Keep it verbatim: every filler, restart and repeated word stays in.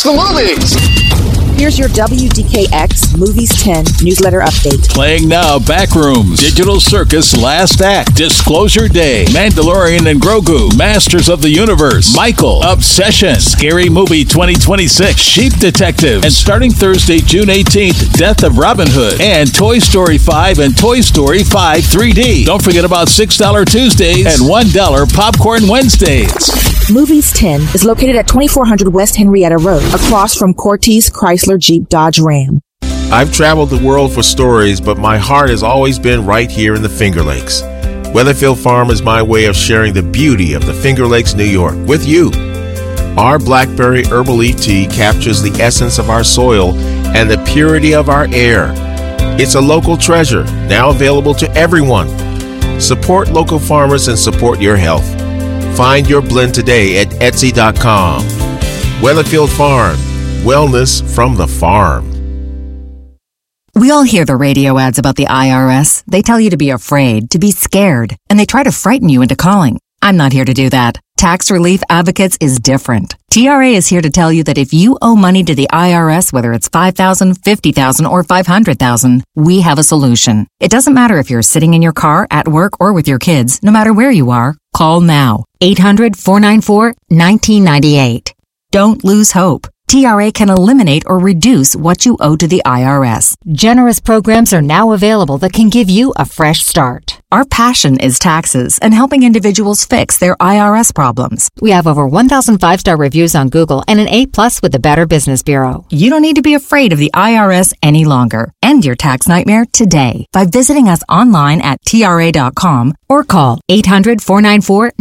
watch the movies. Here's your W D K X Movies ten newsletter update. Playing now, Backrooms, Digital Circus Last Act, Disclosure Day, Mandalorian and Grogu, Masters of the Universe, Michael, Obsession, Scary Movie twenty twenty-six, Sheep Detective, and starting Thursday, June eighteenth, Death of Robin Hood, and Toy Story five and Toy Story five three D. Don't forget about six dollars Tuesdays and one dollar Popcorn Wednesdays. Movies ten is located at twenty-four hundred West Henrietta Road, across from Cortez Chrysler Jeep Dodge Ram. I've traveled the world for stories, but my heart has always been right here in the Finger Lakes. Weatherfield Farm is my way of sharing the beauty of the Finger Lakes, New York, with you. Our Blackberry Herbal Leaf Tea captures the essence of our soil and the purity of our air. It's a local treasure, now available to everyone. Support local farmers and support your health. Find your blend today at Etsy dot com. Weatherfield Farm, wellness from the farm. We all hear the radio ads about the I R S. They tell you to be afraid, to be scared, and they try to frighten you into calling. I'm not here to do that. Tax Relief Advocates is different. T R A is here to tell you that if you owe money to the I R S, whether it's five thousand dollars, fifty thousand dollars, or five hundred thousand dollars, we have a solution. It doesn't matter if you're sitting in your car, at work, or with your kids. No matter where you are, call now. eight hundred, four nine four, one nine nine eight. Don't lose hope. T R A can eliminate or reduce what you owe to the I R S. Generous programs are now available that can give you a fresh start. Our passion is taxes and helping individuals fix their I R S problems. We have over one thousand five-star reviews on Google and an A plus with the Better Business Bureau. You don't need to be afraid of the I R S any longer. End your tax nightmare today by visiting us online at T R A dot com or call eight hundred, four nine four,